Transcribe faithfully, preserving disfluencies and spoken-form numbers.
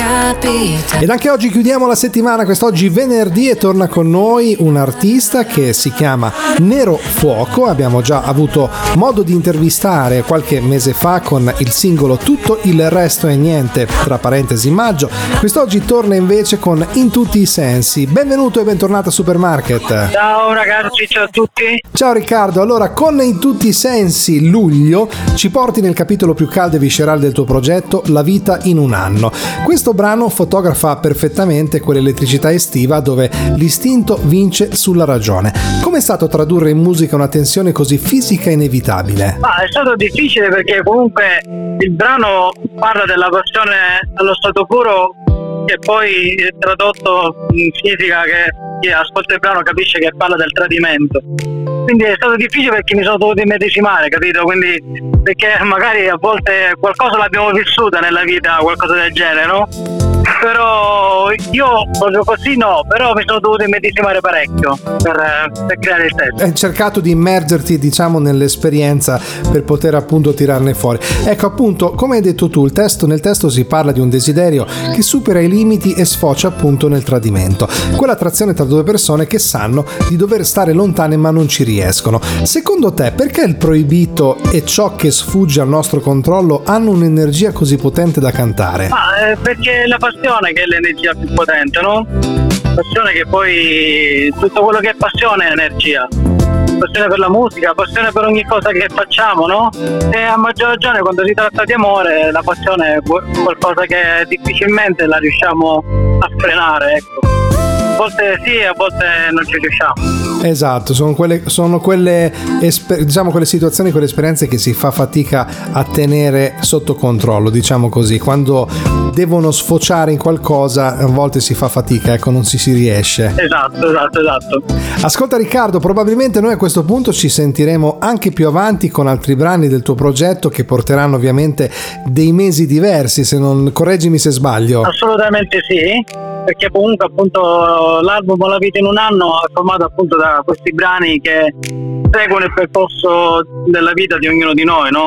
capita. Ed anche oggi chiudiamo la settimana, quest'oggi venerdì, e torna con noi un artista che si chiama Nero Fuoco. Abbiamo già avuto modo di intervistare qualche mese fa con il singolo Tutto il resto è niente, tra parentesi maggio. Quest'oggi torna invece con In tutti i sensi. Benvenuto e bentornato a Supermarket. Ciao ragazzi, ciao a tutti. Ciao Riccardo, allora con In tutti i sensi luglio ci porti nel capitolo più caldo e viscerale del tuo progetto, La vita in un anno. Questo brano fotografa perfettamente quell'elettricità estiva dove l'istinto vince sulla ragione. Com'è stato tradurre in musica una tensione così fisica e inevitabile? Ma è stato difficile perché comunque il brano parla della passione allo stato puro, che poi tradotto significa che chi ascolta il brano capisce che parla del tradimento. Quindi è stato difficile perché mi sono dovuto immedesimare, capito? Quindi perché magari a volte qualcosa l'abbiamo vissuta nella vita, qualcosa del genere, no? Però io proprio così no, però mi sono dovuto immedesimare parecchio per, per creare il testo. Hai cercato di immergerti, diciamo, nell'esperienza per poter appunto tirarne fuori. Ecco, appunto, come hai detto tu, il testo, nel testo si parla di un desiderio che supera i limiti e sfocia appunto nel tradimento. Quell'attrazione tra due persone che sanno di dover stare lontane ma non ci riescono. Secondo te, perché il proibito e ciò che sfugge al nostro controllo hanno un'energia così potente da cantare? Ma eh, perché la passione che è l'energia più potente, no? Passione che poi tutto quello che è passione è energia. Passione per la musica, passione per ogni cosa che facciamo, no? E a maggior ragione quando si tratta di amore la passione è qualcosa che difficilmente la riusciamo a frenare, ecco. A volte sì, a volte non ci riusciamo. Esatto, sono quelle, sono quelle esper- diciamo quelle situazioni, quelle esperienze che si fa fatica a tenere sotto controllo, diciamo così. Quando devono sfociare in qualcosa a volte si fa fatica, ecco, non si si riesce. Esatto, esatto, esatto. Ascolta Riccardo, probabilmente noi a questo punto ci sentiremo anche più avanti con altri brani del tuo progetto che porteranno ovviamente dei mesi diversi, se non, correggimi se sbaglio. Assolutamente sì, perché comunque appunto l'album La vita in un anno è formato appunto da questi brani che seguono il percorso della vita di ognuno di noi, no?